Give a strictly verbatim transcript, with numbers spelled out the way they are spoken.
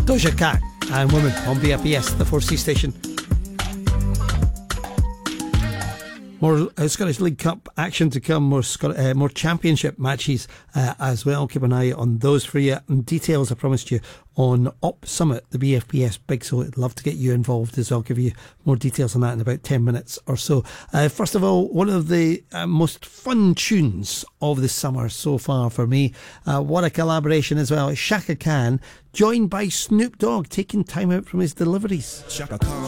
Doja Cat and Women on B F B S, the four C station. More uh, Scottish League Cup action to come, more Scot- uh, more championship matches uh, as well. Keep an eye on those for you. And details, I promised you, on Op Summit, the B F B S Big, so I'd love to get you involved as well. I'll give you more details on that in about ten minutes or so. Uh, first of all, one of the uh, most fun tunes of the summer so far for me. Uh, what a collaboration as well. Chaka Khan, joined by Snoop Dogg, taking time out from his deliveries. Chaka Khan.